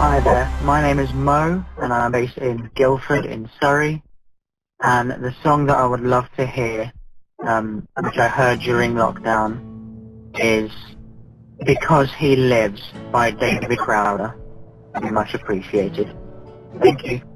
Hi there, my name is Mo, and I'm based in Guildford in Surrey, and the song that I would love to hear, which I heard during lockdown, is Because He Lives by David Crowder. Much appreciated. Thank you.